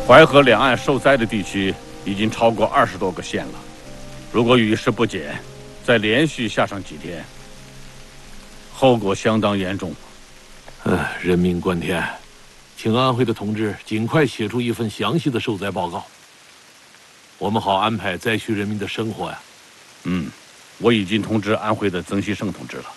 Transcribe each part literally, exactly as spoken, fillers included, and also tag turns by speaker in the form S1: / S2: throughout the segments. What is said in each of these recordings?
S1: 淮河两岸受灾的地区已经超过二十多个县了。如果雨势不减，再连续下上几天，后果相当严重。
S2: 唉，人命关天，请安徽的同志尽快写出一份详细的受灾报告，我们好安排灾区人民的生活呀。
S1: 嗯，我已经通知安徽的曾锡圣同志了。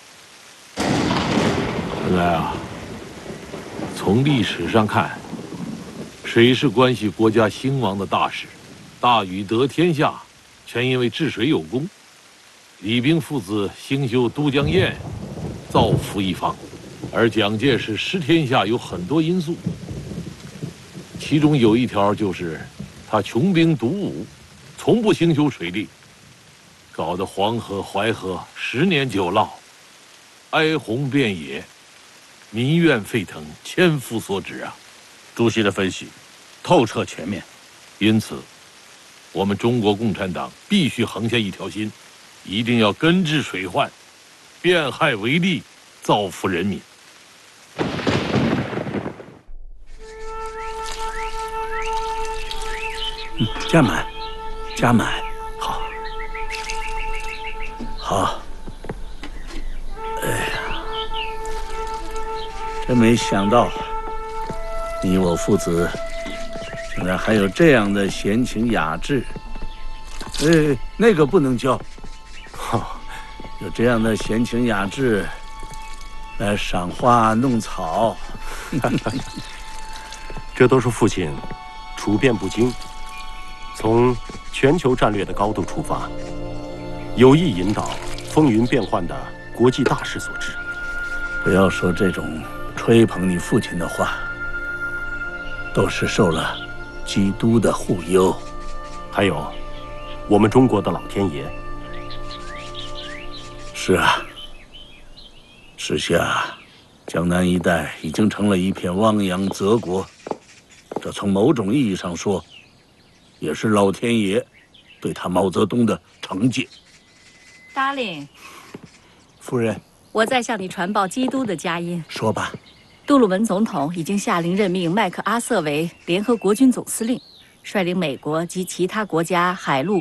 S2: 原来啊，从历史上看，水是关系国家兴亡的大事，大禹得天下，全因为治水有功。李冰父子兴修都江堰，造福一方，而蒋介石失天下有很多因素，其中有一条就是他穷兵黩武，从不兴修水利，搞得黄河、淮河十年九涝，哀鸿遍野，民怨沸腾，千夫所指啊！
S1: 主席的分析透彻全面，
S2: 因此，我们中国共产党必须横下一条心，一定要根治水患，变害为利，造福人民。
S3: 嗯，加满，加满，好，好。哎呀，真没想到，你我父子竟然还有这样的闲情雅致。哎，那个不能教。哦，有这样的闲情雅致来赏花弄草。
S4: 这都是父亲处变不惊，从全球战略的高度出发，有意引导风云变幻的国际大势所致。
S3: 不要说这种吹捧你父亲的话，都是受了基督的护佑。
S4: 还有，我们中国的老天爷。
S3: 是啊，时下江南一带已经成了一片汪洋泽国，这从某种意义上说，也是老天爷对他毛泽东的惩戒。
S5: Darling，
S3: 夫人，
S5: 我再向你传报基督的佳音。
S3: 说吧。
S5: 杜鲁门总统已经下令任命麦克阿瑟为联合国军总司令，率领美国及其他国家海陆